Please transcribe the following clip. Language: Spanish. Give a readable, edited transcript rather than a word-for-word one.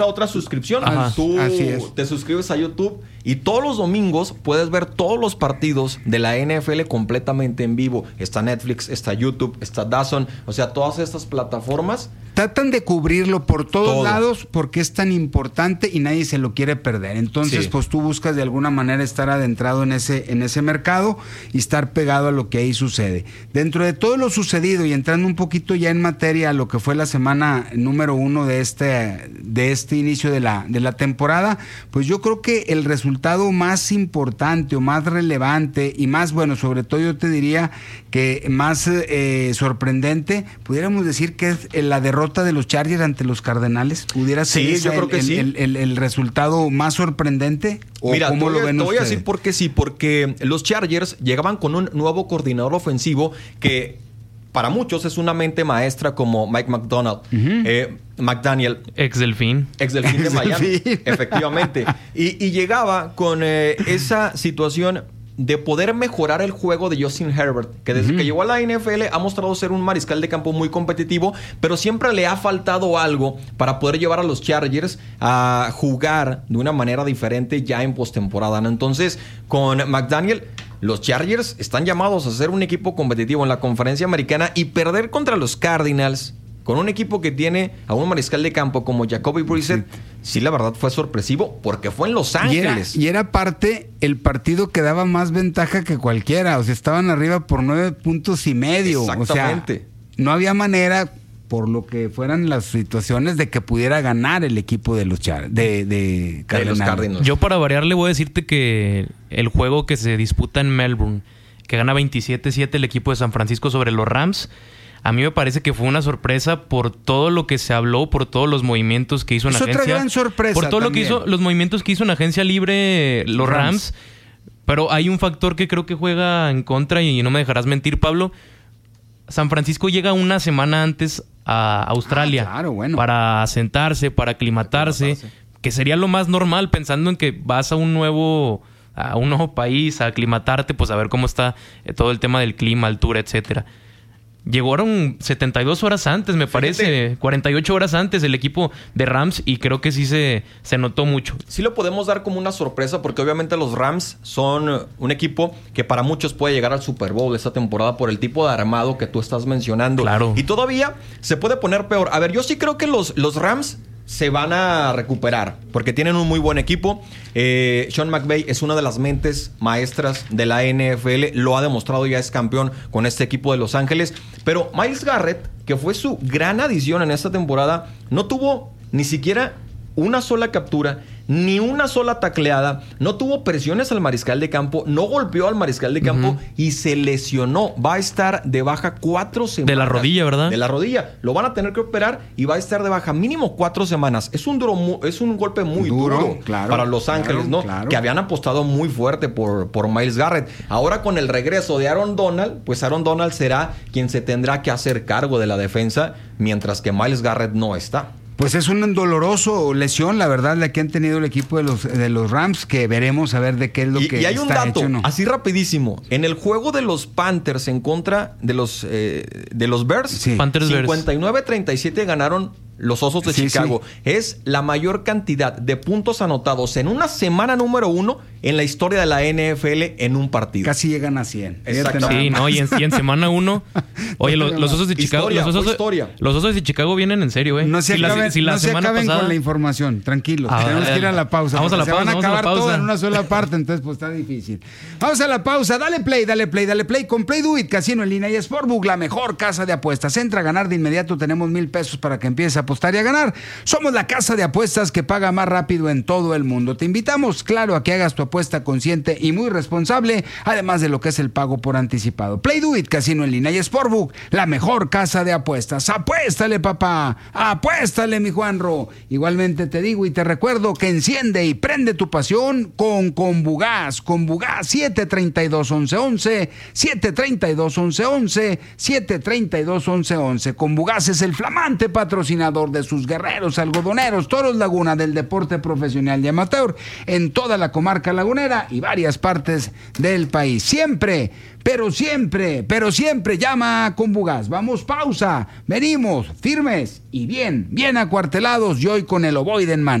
otra suscripción. Ajá, Tú así es. te suscribes a YouTube y todos los domingos puedes ver todos los partidos de la NFL completamente en vivo. Está Netflix, está YouTube, está DAZN. O sea, todas estas plataformas tratan de cubrirlo por todos Todo. lados porque es tan importante y nadie se lo quiere perder. Entonces, Sí. pues tú buscas de alguna manera estar adentrado en ese mercado y estar pegado a lo que ahí sucede. Dentro de todo lo sucedido y entrando un poquito ya en materia a lo que fue la semana número 1 de este inicio de la temporada, pues yo creo que el resultado más importante o más relevante y más, bueno, sobre todo yo te diría que más sorprendente, pudiéramos decir que es la derrota de los Chargers ante los Cardenales. ¿Pudiera ser Sí, ese yo creo que sí. el resultado más sorprendente? ¿O mira, cómo te lo ven voy a ustedes? decir por qué sí. Porque los Chargers llegaban con un nuevo coordinador ofensivo que para muchos es una mente maestra como Mike McDaniel. Ex Delfín. Ex Delfín de Miami, Delfín. efectivamente. Y llegaba con esa situación de poder mejorar el juego de Justin Herbert, que desde que llegó a la NFL ha mostrado ser un mariscal de campo muy competitivo, pero siempre le ha faltado algo para poder llevar a los Chargers a jugar de una manera diferente ya en postemporada, ¿no? Entonces, con McDaniel, los Chargers están llamados a ser un equipo competitivo en la conferencia americana y perder contra los Cardinals con un equipo que tiene a un mariscal de campo como Jacoby Brissett, sí, la verdad fue sorpresivo porque fue en Los Ángeles. Y era parte el partido que daba más ventaja que cualquiera. O sea, estaban arriba por 9.5 puntos. Exactamente. O sea, no había manera, por lo que fueran las situaciones, de que pudiera ganar el equipo de los de Cardinals. Yo para variar le voy a decirte que el juego que se disputa en Melbourne, que gana 27-7 el equipo de San Francisco sobre los Rams, a mí me parece que fue una sorpresa por todo lo que se habló, por todos los movimientos que hizo en Es agencia. otra gran sorpresa por todo también. lo que hizo, los movimientos que hizo en agencia libre los Rams. Pero hay un factor que creo que juega en contra y no me dejarás mentir, Pablo. San Francisco llega una semana antes a Australia claro, bueno. para asentarse, para aclimatarse, que sería lo más normal, pensando en que vas a un nuevo país, a aclimatarte, pues a ver cómo está todo el tema del clima, altura, etcétera. Llegaron 72 horas antes, me parece, 48 horas antes el equipo de Rams y creo que sí se notó mucho. Sí lo podemos dar como una sorpresa porque obviamente los Rams son un equipo que para muchos puede llegar al Super Bowl esta temporada por el tipo de armado que tú estás mencionando. Claro. Y todavía se puede poner peor. A ver, yo sí creo que los Rams se van a recuperar porque tienen un muy buen equipo. Sean McVay es una de las mentes maestras de la NFL. Lo ha demostrado, ya es campeón con este equipo de Los Ángeles. Pero Myles Garrett, que fue su gran adición en esta temporada, no tuvo ni siquiera una sola captura, ni una sola tacleada, no tuvo presiones al mariscal de campo, no golpeó al mariscal de campo y se lesionó. Va a estar de baja 4 semanas. De la rodilla, ¿verdad? De la rodilla. Lo van a tener que operar y va a estar de baja mínimo 4 semanas. Es un golpe muy duro claro, para Los Ángeles, ¿no? Claro. Que habían apostado muy fuerte por Myles Garrett. Ahora con el regreso de Aaron Donald, pues Aaron Donald será quien se tendrá que hacer cargo de la defensa, mientras que Myles Garrett no está. Pues es un doloroso lesión, la verdad, la que han tenido el equipo de los Rams, que veremos a ver de qué es lo que Y hay un está dato, hecho, ¿no? así rapidísimo. En el juego de los Panthers en contra de los Bears, Sí. Panthers Bears. 59-37 ganaron los Osos de Sí, Chicago. Es la mayor cantidad de puntos anotados en una semana número 1 en la historia de la NFL en un partido. Casi llegan a 100. Exactamente. Sí, no, y en semana 1 oye, los Osos de Chicago, Historia. los Osos de Chicago vienen en serio, No se acaben con la información, tranquilos. Tenemos que ir a la pausa. Vamos a la Se pausa, van a vamos a la acabar pausa. todo en una sola parte, entonces pues está difícil. Vamos a la pausa, dale play. Con Play Do It, Casino en línea y Sportbook, la mejor casa de apuestas. Entra a ganar de inmediato, tenemos $1,000 para que empieces a apostar y a ganar. Somos la casa de apuestas que paga más rápido en todo el mundo. Te invitamos, claro, a que hagas tu apuesta consciente y muy responsable, además de lo que es el pago por anticipado. Play Do It, Casino en línea y Sportbook, la mejor casa de apuestas. Apuéstale, papá, apuéstale, mi Juanro. Igualmente te digo y te recuerdo que enciende y prende tu pasión con Bugás. Con Bugás 732-1111, 732-1111, 732-1111. Con Bugás es el flamante patrocinador entrenador de sus guerreros algodoneros, Toros Laguna, del deporte profesional y amateur en toda la comarca lagunera y varias partes del país. Siempre, pero siempre llama con Bugaz. Vamos, pausa, venimos firmes y bien acuartelados y hoy con el ovoide en mano.